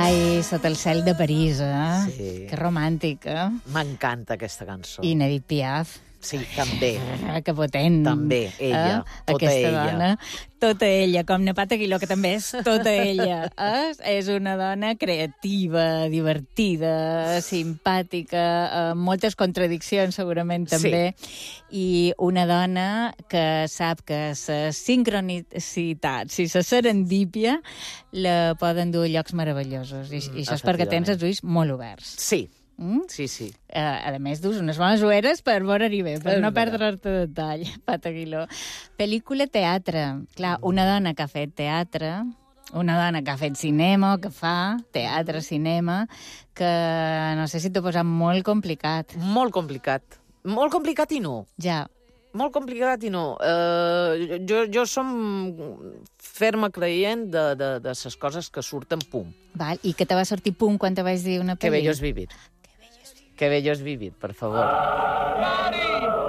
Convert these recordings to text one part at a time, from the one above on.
Ai, Sota el cel de París, Sí. Que romàntica. M'encanta aquesta cançó. I Edith Piaf. Sí, també. Que potent. També, ella, tota Aquesta ella. dona, tota ella, com Nepata Aguiló, que també és tota ella. És una dona creativa, divertida, simpàtica, amb moltes contradiccions, segurament, també. I una dona que sap que la sincronicitat, la serendípia, la poden dur a llocs meravellosos. I això és perquè tens els ulls molt oberts. Sí. Sí, sí. A més, dus unes bones ulleres per veure-hi bé, per no perdre-te detall, Pat Aguiló. Pel·lícula teatre. Clar, una dona que ha fet teatre, una dona que ha fet cinema, que fa teatre, cinema, que no sé si t'ho posat molt complicat. Molt complicat. Molt complicat i no. Ja. Molt complicat i no. Jo som ferma creient de les coses que surten pum. Val. I que te va sortir pum quan te vaig dir una Que pel·li? bello és vivir. Que bello es vivir, por favor. ¡Mari!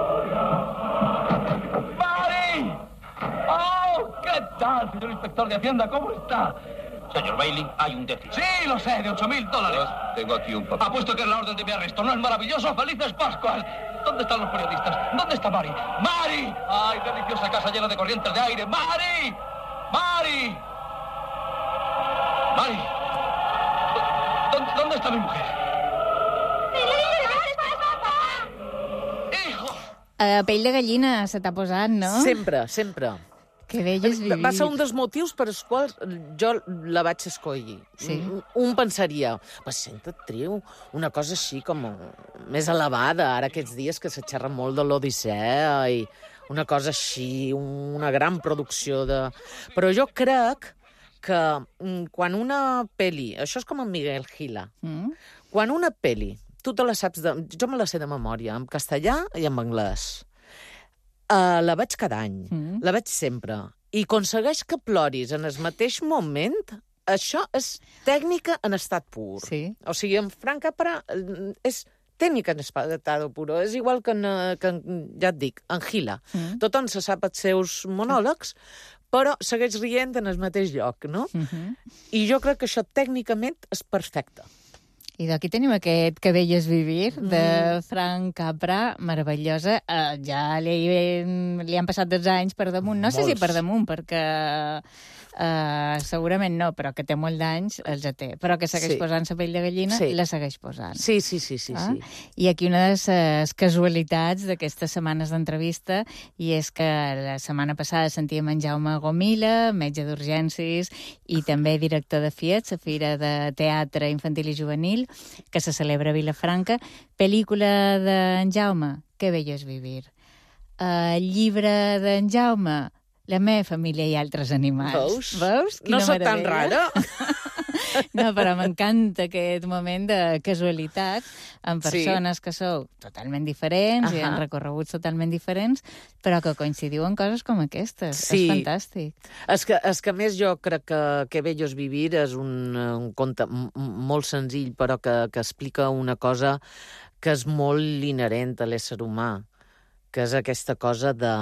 ¡Mari! ¡Oh! ¿Qué tal, señor inspector de Hacienda? ¿Cómo está? Señor Bailey, hay un déficit. Sí, lo sé, de $8.000. Tengo aquí un papel. Apuesto que es la orden de mi arresto. ¿No es maravilloso? ¡Felices Pascuas! ¿Dónde están los periodistas? ¿Dónde está Mari? ¡Mari! ¡Ay, deliciosa casa llena de corrientes de aire! ¡Mari! ¡Mari! ¡Mari! ¿Dónde está mi mujer? ¡Hijo! Pell de gallina se t'ha posat, no? Sempre, sempre. Que bello és vivir. Va ser un dels motius per als quals jo la vaig escollir. Sí. Un pensaria, sent actriu, una cosa així com més elevada, ara aquests dies que se xerra molt de l'Odissea i una cosa així, una gran producció de... Però jo crec que quan una pel·li... Això és com en Miguel Gila. Quan una pel·li, tu te la saps... Jo me la sé de memòria, en castellà i en anglès. La veig cada any, la veig sempre. I aconsegueix que ploris en el mateix moment, això és tècnica en estat pur. Sí. O sigui, en Frank Capra és tècnica en estat pur. És igual que, ja et dic, en Gila. Tothom se sap els seus monòlegs, però segueix rient en el mateix lloc, no? I jo crec que això tècnicament és perfecte. I d'aquí tenim aquest Que bello és vivir, de Frank Capra, meravellosa. Ja li han passat 2 anys per damunt. No sé si per damunt, perquè segurament no, però que té molt d'anys, els té. Però que segueix posant la pell de gallina, la segueix posant. Sí. I aquí una de les casualitats d'aquestes setmanes d'entrevista, i és que la setmana passada sentíem en Jaume Gomila, metge d'urgències i també director de FIET, la Fira de Teatre Infantil i Juvenil, que se celebra a Vilafranca. Pel·lícula d'en Jaume, Que bello és vivir. Llibre d'en Jaume, La meva família i altres animals. Veus? No sóc tan rara. No, però m'encanta aquest moment de casualitat amb persones que sou totalment diferents i en recorreguts totalment diferents, però que coincidiu en coses com aquestes. És fantàstic. És que a més jo crec que bello és vivir és un conte molt senzill, però que explica una cosa que és molt inherent a l'ésser humà, que és aquesta cosa de...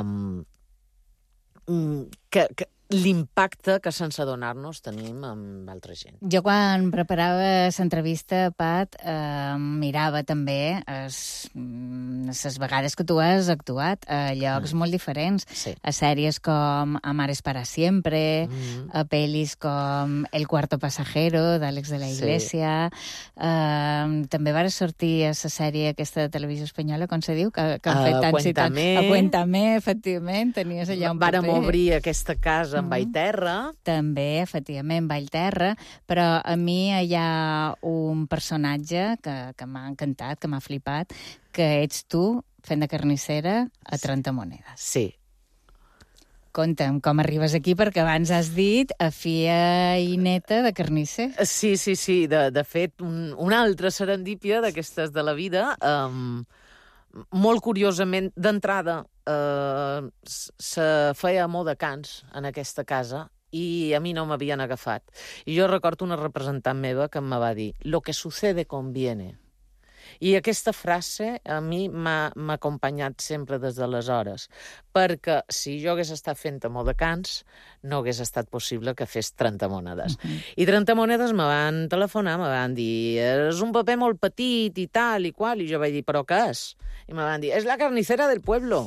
l'impacte que sense adonar-nos tenim amb altra gent. Jo quan preparava l'entrevista, Pat, mirava també les vegades que tu has actuat a llocs molt diferents, a sèries com Amares para siempre, a pel·lis com El cuarto pasajero, d'Àlex de la Iglesia. També vas sortir a la sèrie aquesta de televisió espanyola, com se diu, que han fet tants i tants. A Cuéntame, efectivament, tenies allà un paper. Vàrem obrir aquesta casa en Vallterra. També, efectivament, Vallterra, però a mi hi ha un personatge que m'ha encantat, que m'ha flipat, que ets tu fent de carnissera a 30 monedes. Sí. Conta'm com arribes aquí, perquè abans has dit a filla i neta de carnisser. Sí. De fet, una altra serendípia d'aquestes de la vida, molt curiosament, d'entrada, se feia molt de cants en aquesta casa i a mi no m'havien agafat. I jo recordo una representant meva que em va dir «Lo que sucede conviene». I aquesta frase a mi m'ha acompanyat sempre des d'aleshores, perquè si jo hagués estat fent Amodecans, no hagués estat possible que fes 30 monedes. I 30 monedes me van telefonar, me van dir, és un paper molt petit i tal i qual, i jo vaig dir, però què és? I me van dir, és la carnicera del pueblo.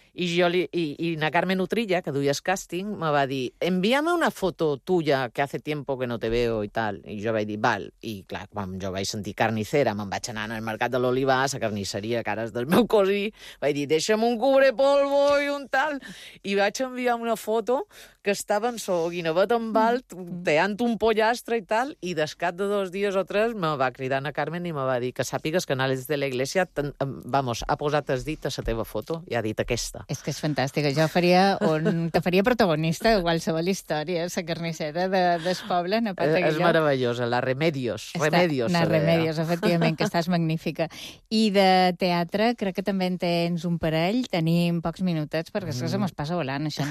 Y na Carmen Utrilla, que duia el casting, me va dir, envíame una foto tuya que hace tiempo que no te veo i tal. I jo vaig dir, val. I clar, quan jo vaig sentir carnicera, me'n vaig anar al mercat de l'Olivar, a la carnisseria, que ara és del meu cosí, vaig dir, deixa'm un cubrepolvo i un tal. I vaig enviar una foto que estava en so guinevet amb alt, teant un pollastre i tal, i descat de 2 dies o 3 me va cridar na Carmen i me va dir que sàpigues que Anales de la Iglesia, vamos, ha posat el dit a la teva foto i ha dit aquesta. És que és fantàstica. Jo te faria protagonista de qualsevol història, la carnissera del poble. És meravellosa, la Remedios. Remedios, efectivament, que estàs magnífica. I de teatre, crec que també en tens un parell. Tenim pocs minutets, perquè és que se mos passa volant, això.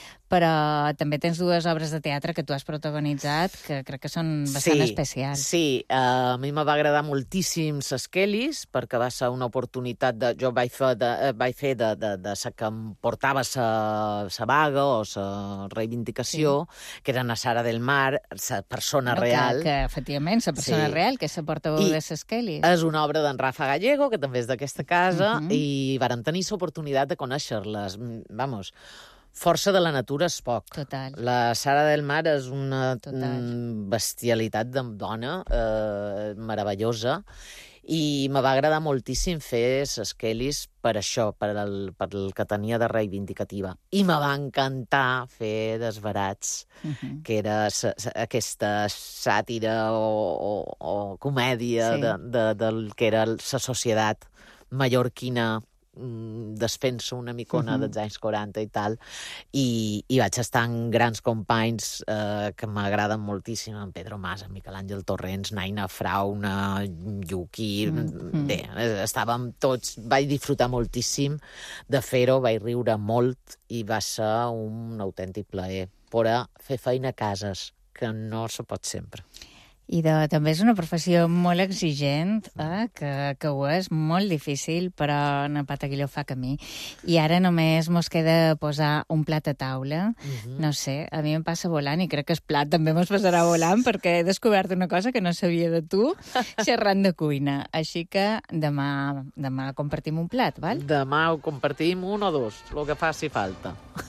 Però també tens 2 obres de teatre que tu has protagonitzat, que crec que són bastant especials. Sí, a mi me va agradar moltíssim ses Kellys, perquè va ser una oportunitat jo vaig fer de sa que em portava sa vaga o sa reivindicació, que era na Sara del Mar, sa persona real. Que efectivament, sa persona real, que és la portaveu de ses Kellys. És una obra d'en Rafa Gallego, que també és d'aquesta casa, i vàrem tenir l'oportunitat de conèixer-les. Vamos, força de la natura és poc. Total. La Sara del Mar és una bestialitat de dona meravellosa, i me va agradar moltíssim fer ses Kellys per això, per el que tenia de reivindicativa. I me va encantar fer Desbarats, que era aquesta sàtira o comèdia del que era la societat mallorquina desfent-se una micona dels anys 40 i tal, i vaig estar amb grans companys que m'agraden moltíssim, en Pedro Mas, en Miquel Àngel Torrents, Naina Frauna, Yuki... Bé, estàvem tots... Vaig disfrutar moltíssim de fer-ho, vaig riure molt, i va ser un autèntic plaer poder fer feina a cases, que no se pot sempre. I també és una professió molt exigent, que ho és, molt difícil, però en Pataguillo fa camí. I ara només mos queda posar un plat a taula. No sé, a mi em passa volant, i crec que el plat també mos passarà volant, perquè he descobert una cosa que no sabia de tu, xerrant de cuina. Així que demà compartim un plat, val? Demà ho compartim 1 o 2, el que faci falta.